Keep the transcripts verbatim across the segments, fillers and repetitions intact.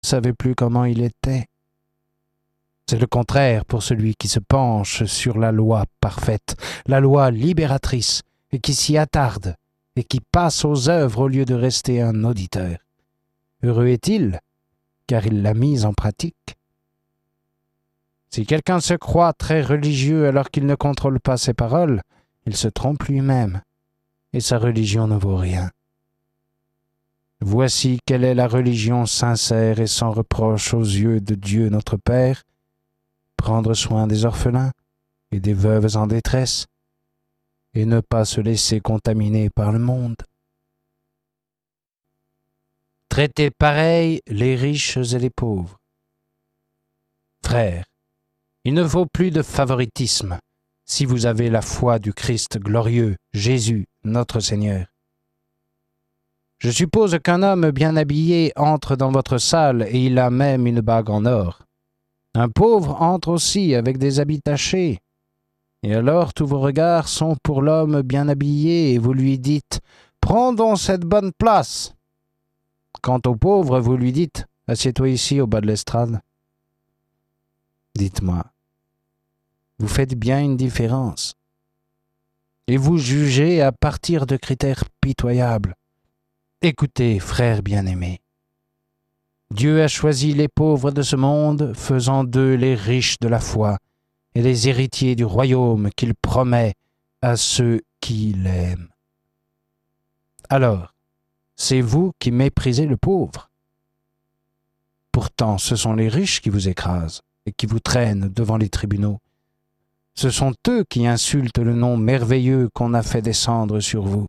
ne savait plus comment il était. C'est le contraire pour celui qui se penche sur la loi parfaite, la loi libératrice, et qui s'y attarde, et qui passe aux œuvres au lieu de rester un auditeur. Heureux est-il, car il l'a mise en pratique. Si quelqu'un se croit très religieux alors qu'il ne contrôle pas ses paroles, il se trompe lui-même, et sa religion ne vaut rien. Voici quelle est la religion sincère et sans reproche aux yeux de Dieu notre Père: prendre soin des orphelins et des veuves en détresse, et ne pas se laisser contaminer par le monde. Traitez pareil les riches et les pauvres. Frères, il ne faut plus de favoritisme si vous avez la foi du Christ glorieux, Jésus, notre Seigneur. Je suppose qu'un homme bien habillé entre dans votre salle et il a même une bague en or. Un pauvre entre aussi avec des habits tachés. Et alors tous vos regards sont pour l'homme bien habillé et vous lui dites « Prends donc cette bonne place !» Quant au pauvre, vous lui dites « Assieds-toi ici au bas de l'estrade. » Dites-moi, vous faites bien une différence. Et vous jugez à partir de critères pitoyables. Écoutez, frères bien-aimés, Dieu a choisi les pauvres de ce monde, faisant d'eux les riches de la foi et les héritiers du royaume qu'il promet à ceux qui l'aiment. Alors, c'est vous qui méprisez le pauvre. Pourtant, ce sont les riches qui vous écrasent et qui vous traînent devant les tribunaux. Ce sont eux qui insultent le nom merveilleux qu'on a fait descendre sur vous.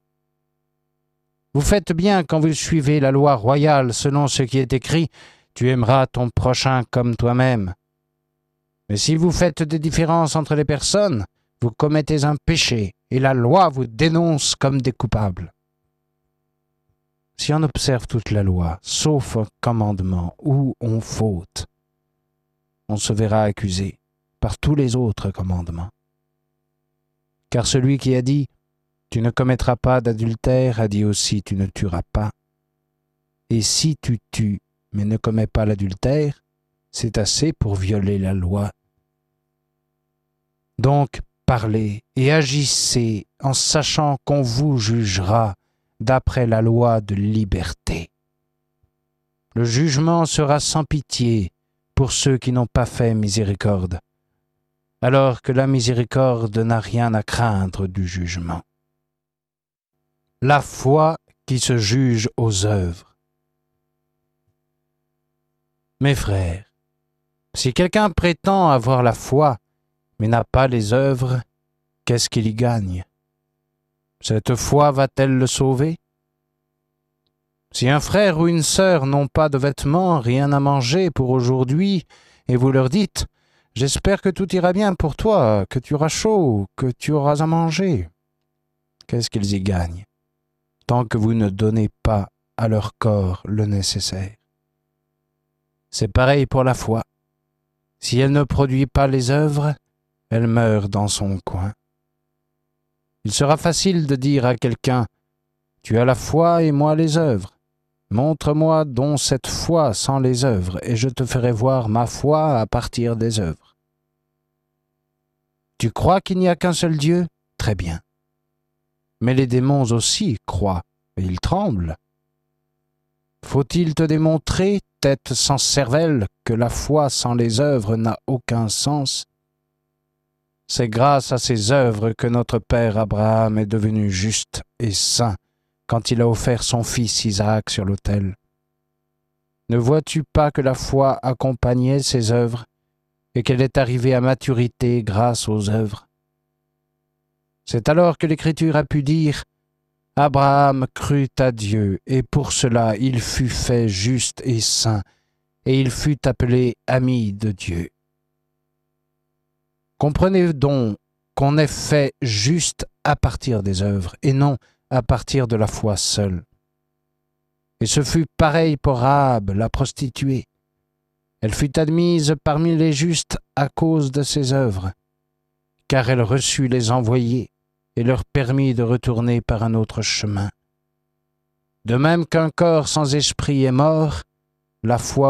Vous faites bien quand vous suivez la loi royale selon ce qui est écrit « Tu aimeras ton prochain comme toi-même ». Mais si vous faites des différences entre les personnes, vous commettez un péché et la loi vous dénonce comme des coupables. Si on observe toute la loi, sauf un commandement où on faute, on se verra accusé par tous les autres commandements. Car celui qui a dit « Tu ne commettras pas d'adultère » a dit aussi « Tu ne tueras pas ». Et si tu tues, mais ne commets pas l'adultère, c'est assez pour violer la loi. Donc, parlez et agissez en sachant qu'on vous jugera d'après la loi de liberté. Le jugement sera sans pitié pour ceux qui n'ont pas fait miséricorde, alors que la miséricorde n'a rien à craindre du jugement. La foi qui se juge aux œuvres. Mes frères, si quelqu'un prétend avoir la foi, mais n'a pas les œuvres, qu'est-ce qu'il y gagne? Cette foi va-t-elle le sauver? Si un frère ou une sœur n'ont pas de vêtements, rien à manger pour aujourd'hui, et vous leur dites « J'espère que tout ira bien pour toi, que tu auras chaud, que tu auras à manger », qu'est-ce qu'ils y gagnent, tant que vous ne donnez pas à leur corps le nécessaire? C'est pareil pour la foi. Si elle ne produit pas les œuvres, elle meurt dans son coin. Il sera facile de dire à quelqu'un « Tu as la foi et moi les œuvres. Montre-moi donc cette foi sans les œuvres, et je te ferai voir ma foi à partir des œuvres. » Tu crois qu'il n'y a qu'un seul Dieu? Très bien. Mais les démons aussi croient, et ils tremblent. Faut-il te démontrer, tête sans cervelle, que la foi sans les œuvres n'a aucun sens? C'est grâce à ces œuvres que notre père Abraham est devenu juste et saint quand il a offert son fils Isaac sur l'autel. Ne vois-tu pas que la foi accompagnait ces œuvres et qu'elle est arrivée à maturité grâce aux œuvres? C'est alors que l'Écriture a pu dire « Abraham crut à Dieu, et pour cela il fut fait juste et saint, et il fut appelé ami de Dieu. » Comprenez donc qu'on est fait juste à partir des œuvres, et non à partir de la foi seule. Et ce fut pareil pour Rahab, la prostituée. Elle fut admise parmi les justes à cause de ses œuvres, car elle reçut les envoyés et leur permit de retourner par un autre chemin. De même qu'un corps sans esprit est mort, la foi